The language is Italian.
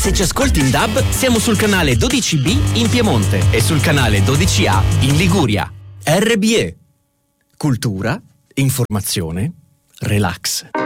Se ci ascolti in DAB, siamo sul canale 12B in Piemonte e sul canale 12A in Liguria. RBE. Cultura, informazione, relax.